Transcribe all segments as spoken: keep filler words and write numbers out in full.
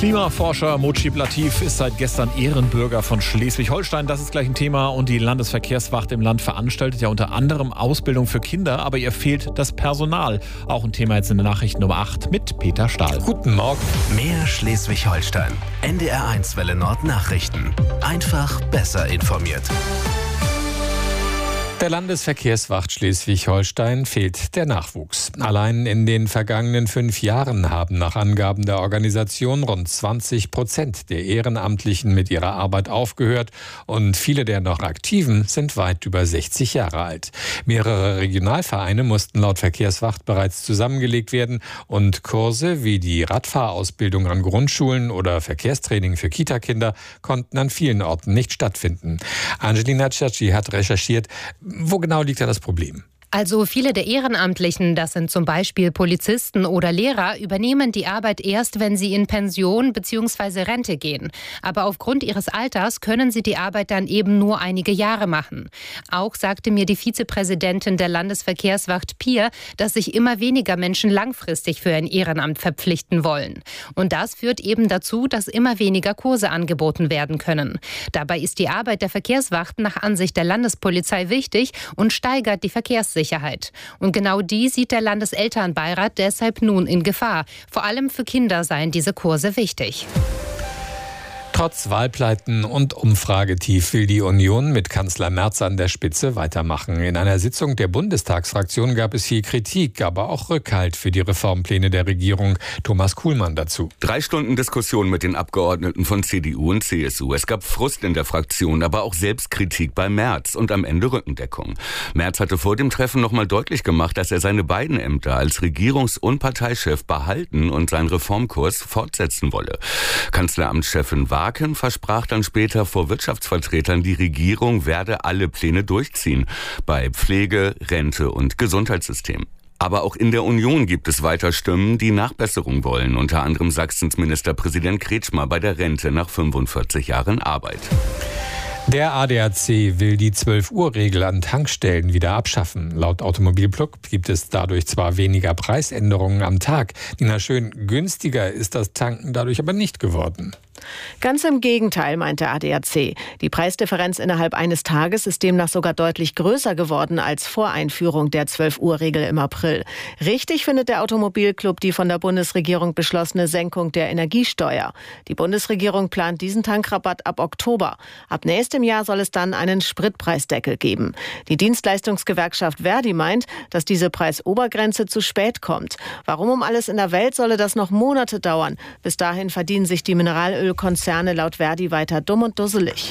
Klimaforscher Mojib Latif ist seit gestern Ehrenbürger von Schleswig-Holstein. Das ist gleich ein Thema. Und die Landesverkehrswacht im Land veranstaltet ja unter anderem Ausbildung für Kinder. Aber ihr fehlt das Personal. Auch ein Thema jetzt in der Nachricht Nummer acht mit Peter Stahl. Guten Morgen. Mehr Schleswig-Holstein. N D R eins Welle Nord Nachrichten. Einfach besser informiert. Der Landesverkehrswacht Schleswig-Holstein fehlt der Nachwuchs. Allein in den vergangenen fünf Jahren haben nach Angaben der Organisation rund zwanzig Prozent der Ehrenamtlichen mit ihrer Arbeit aufgehört und viele der noch Aktiven sind weit über sechzig Jahre alt. Mehrere Regionalvereine mussten laut Verkehrswacht bereits zusammengelegt werden und Kurse wie die Radfahrausbildung an Grundschulen oder Verkehrstraining für Kitakinder konnten an vielen Orten nicht stattfinden. Angelina Ciacci hat recherchiert. Wo genau liegt da das Problem? Also viele der Ehrenamtlichen, das sind zum Beispiel Polizisten oder Lehrer, übernehmen die Arbeit erst, wenn sie in Pension bzw. Rente gehen. Aber aufgrund ihres Alters können sie die Arbeit dann eben nur einige Jahre machen. Auch sagte mir die Vizepräsidentin der Landesverkehrswacht Pier, dass sich immer weniger Menschen langfristig für ein Ehrenamt verpflichten wollen. Und das führt eben dazu, dass immer weniger Kurse angeboten werden können. Dabei ist die Arbeit der Verkehrswacht nach Ansicht der Landespolizei wichtig und steigert die Verkehrssicherheit. Und genau die sieht der Landeselternbeirat deshalb nun in Gefahr. Vor allem für Kinder seien diese Kurse wichtig. Trotz Wahlpleiten und Umfragetief will die Union mit Kanzler Merz an der Spitze weitermachen. In einer Sitzung der Bundestagsfraktion gab es viel Kritik, aber auch Rückhalt für die Reformpläne der Regierung. Thomas Kuhlmann dazu. Drei Stunden Diskussion mit den Abgeordneten von C D U und C S U. Es gab Frust in der Fraktion, aber auch Selbstkritik bei Merz und am Ende Rückendeckung. Merz hatte vor dem Treffen nochmal deutlich gemacht, dass er seine beiden Ämter als Regierungs- und Parteichef behalten und seinen Reformkurs fortsetzen wolle. Kanzleramtschefin war Warken versprach dann später vor Wirtschaftsvertretern, die Regierung werde alle Pläne durchziehen. Bei Pflege, Rente und Gesundheitssystem. Aber auch in der Union gibt es weiter Stimmen, die Nachbesserung wollen. Unter anderem Sachsens Ministerpräsident Kretschmer bei der Rente nach fünfundvierzig Jahren Arbeit. Der A D A C will die zwölf-Uhr-Regel an Tankstellen wieder abschaffen. Laut Automobilplug gibt es dadurch zwar weniger Preisänderungen am Tag. Nina Schön, günstiger ist das Tanken dadurch aber nicht geworden. Ganz im Gegenteil, meint der A D A C. Die Preisdifferenz innerhalb eines Tages ist demnach sogar deutlich größer geworden als vor Einführung der zwölf-Uhr-Regel im April. Richtig findet der Automobilclub die von der Bundesregierung beschlossene Senkung der Energiesteuer. Die Bundesregierung plant diesen Tankrabatt ab Oktober. Ab nächstem Jahr soll es dann einen Spritpreisdeckel geben. Die Dienstleistungsgewerkschaft Verdi meint, dass diese Preisobergrenze zu spät kommt. Warum um alles in der Welt solle das noch Monate dauern? Bis dahin verdienen sich die Mineralölkonzerne laut Verdi weiter dumm und dusselig.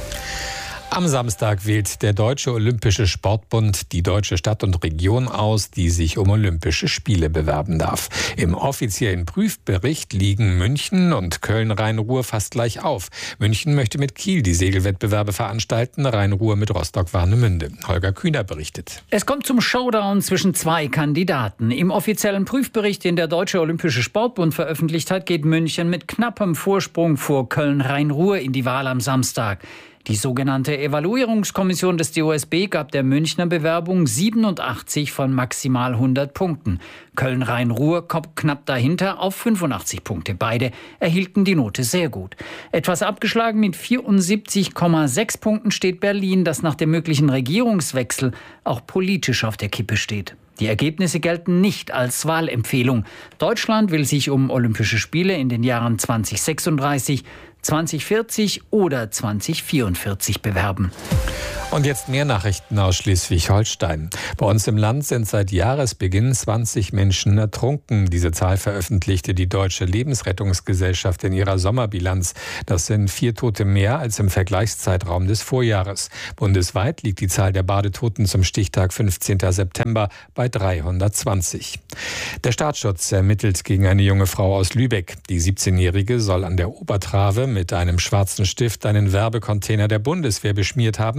Am Samstag wählt der Deutsche Olympische Sportbund die deutsche Stadt und Region aus, die sich um Olympische Spiele bewerben darf. Im offiziellen Prüfbericht liegen München und Köln-Rhein-Ruhr fast gleich auf. München möchte mit Kiel die Segelwettbewerbe veranstalten, Rhein-Ruhr mit Rostock-Warnemünde. Holger Kühner berichtet. Es kommt zum Showdown zwischen zwei Kandidaten. Im offiziellen Prüfbericht, den der Deutsche Olympische Sportbund veröffentlicht hat, geht München mit knappem Vorsprung vor Köln-Rhein-Ruhr in die Wahl am Samstag. Die sogenannte Evaluierungskommission des D O S B gab der Münchner Bewerbung siebenundachtzig von maximal hundert Punkten. Köln-Rhein-Ruhr kommt knapp dahinter auf fünfundachtzig Punkte. Beide erhielten die Note sehr gut. Etwas abgeschlagen mit vierundsiebzig Komma sechs Punkten steht Berlin, das nach dem möglichen Regierungswechsel auch politisch auf der Kippe steht. Die Ergebnisse gelten nicht als Wahlempfehlung. Deutschland will sich um Olympische Spiele in den Jahren zwanzig sechsunddreißig, zwanzig vierzig oder zwanzig vierundvierzig bewerben. Und jetzt mehr Nachrichten aus Schleswig-Holstein. Bei uns im Land sind seit Jahresbeginn zwanzig Menschen ertrunken. Diese Zahl veröffentlichte die Deutsche Lebensrettungsgesellschaft in ihrer Sommerbilanz. Das sind vier Tote mehr als im Vergleichszeitraum des Vorjahres. Bundesweit liegt die Zahl der Badetoten zum Stichtag fünfzehnten September bei dreihundertzwanzig. Der Staatsschutz ermittelt gegen eine junge Frau aus Lübeck. Die siebzehnjährige soll an der Obertrave mit einem schwarzen Stift einen Werbecontainer der Bundeswehr beschmiert haben.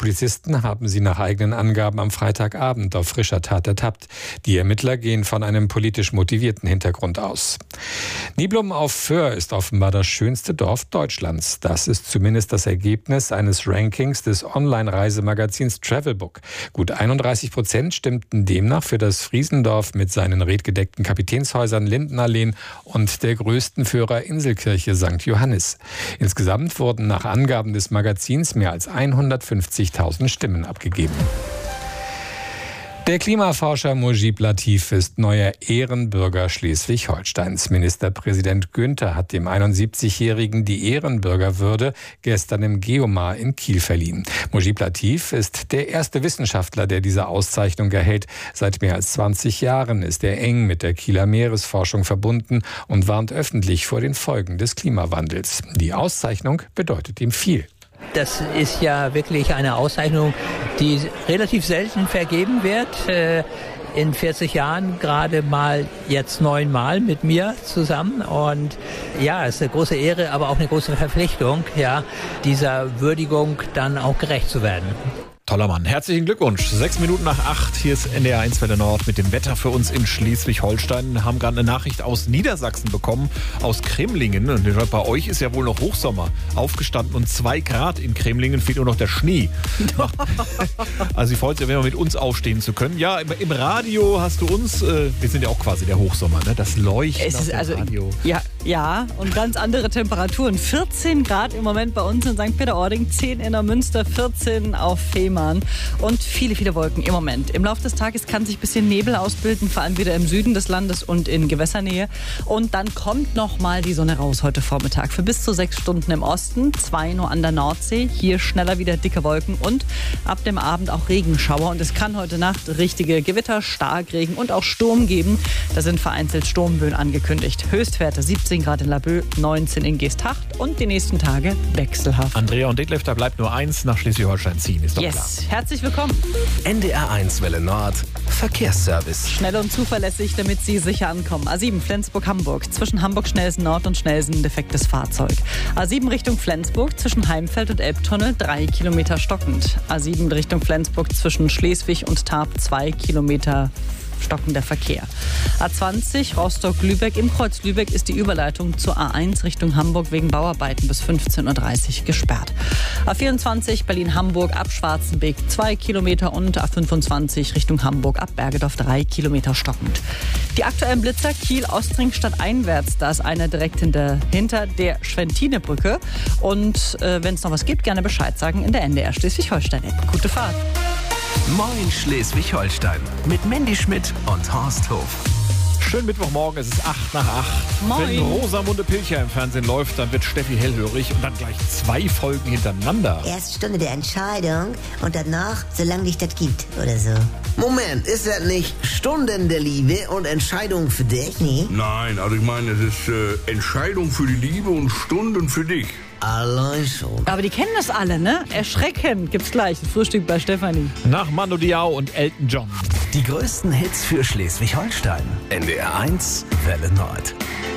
Polizisten haben sie nach eigenen Angaben am Freitagabend auf frischer Tat ertappt. Die Ermittler gehen von einem politisch motivierten Hintergrund aus. Niblum auf Föhr ist offenbar das schönste Dorf Deutschlands. Das ist zumindest das Ergebnis eines Rankings des Online-Reisemagazins Travelbook. Gut einunddreißig Prozent stimmten demnach für das Friesendorf mit seinen redgedeckten Kapitänshäusern, Lindenalleen und der größten Föhrer Inselkirche Sankt Johannis. Insgesamt wurden nach Angaben des Magazins mehr als hundertfünfzigtausend Stimmen abgegeben. Der Klimaforscher Mujib Latif ist neuer Ehrenbürger Schleswig-Holsteins. Ministerpräsident Günther hat dem einundsiebzigjährigen die Ehrenbürgerwürde gestern im Geomar in Kiel verliehen. Mujib Latif ist der erste Wissenschaftler, der diese Auszeichnung erhält. Seit mehr als zwanzig Jahren ist er eng mit der Kieler Meeresforschung verbunden und warnt öffentlich vor den Folgen des Klimawandels. Die Auszeichnung bedeutet ihm viel. Das ist ja wirklich eine Auszeichnung, die relativ selten vergeben wird. In vierzig Jahren gerade mal jetzt neunmal mit mir zusammen. Und ja, es ist eine große Ehre, aber auch eine große Verpflichtung, ja, dieser Würdigung dann auch gerecht zu werden. Toller Mann. Herzlichen Glückwunsch. Sechs Minuten nach acht. Hier ist N D R eins Welle Nord mit dem Wetter für uns in Schleswig-Holstein. Wir haben gerade eine Nachricht aus Niedersachsen bekommen, aus Cremlingen. Und bei euch ist ja wohl noch Hochsommer. Aufgestanden und zwei Grad in Cremlingen, fehlt nur noch der Schnee. Also ich freue mich, wenn wir mit uns aufstehen zu können. Ja, im, im Radio hast du uns, äh, wir sind ja auch quasi der Hochsommer, ne? Das Leuchten es ist auf dem also, Radio. Ja, ja, und ganz andere Temperaturen. vierzehn Grad im Moment bei uns in Sankt Peter-Ording, zehn in der Münster, vierzehn auf Fehmarn. Und viele, viele Wolken im Moment. Im Laufe des Tages kann sich ein bisschen Nebel ausbilden, vor allem wieder im Süden des Landes und in Gewässernähe. Und dann kommt noch mal die Sonne raus heute Vormittag. Für bis zu sechs Stunden im Osten, zwei nur an der Nordsee. Hier schneller wieder dicke Wolken und ab dem Abend auch Regenschauer. Und es kann heute Nacht richtige Gewitter, Starkregen und auch Sturm geben. Da sind vereinzelt Sturmböen angekündigt. Höchstwerte siebzehn Grad in Laboe, neunzehn in Geesthacht und die nächsten Tage wechselhaft. Andrea und Detlef, da bleibt nur eins, nach Schleswig-Holstein ziehen, ist doch yes. klar. Herzlich willkommen. N D R eins Welle Nord Verkehrsservice. Schnell und zuverlässig, damit Sie sicher ankommen. A sieben Flensburg-Hamburg. Zwischen Hamburg-Schnelsen Nord und Schnelsen defektes Fahrzeug. A sieben Richtung Flensburg. Zwischen Heimfeld und Elbtunnel drei Kilometer stockend. A sieben Richtung Flensburg. Zwischen Schleswig und Tarp zwei Kilometer stockender Verkehr. A zwanzig Rostock-Lübeck. Im Kreuz Lübeck ist die Überleitung zur A eins Richtung Hamburg wegen Bauarbeiten bis fünfzehn Uhr dreißig gesperrt. A vierundzwanzig Berlin-Hamburg ab Schwarzenbeek zwei Kilometer und A fünfundzwanzig Richtung Hamburg ab Bergedorf drei Kilometer stockend. Die aktuellen Blitzer Kiel-Ostring stadteinwärts. Da ist einer direkt hinter, hinter der Schwentinebrücke. Und äh, wenn es noch was gibt, gerne Bescheid sagen in der N D R Schleswig-Holstein-App. Gute Fahrt. Moin Schleswig-Holstein mit Mandy Schmidt und Horst Hof. Schönen Mittwochmorgen, es ist acht nach acht. Moin. Wenn Rosamunde Pilcher im Fernsehen läuft, dann wird Steffi hellhörig und dann gleich zwei Folgen hintereinander. Erst Stunde der Entscheidung und danach, solange dich das gibt oder so. Moment, ist das nicht Stunden der Liebe und Entscheidung für dich? Nee. Nein, also ich meine, es ist äh, Entscheidung für die Liebe und Stunden für dich. Allein schon. Aber die kennen das alle, ne? Erschreckend gibt's gleich. Das Frühstück bei Stefanie. Nach Mando Diao und Elton John. Die größten Hits für Schleswig-Holstein. N D R eins Welle Nord.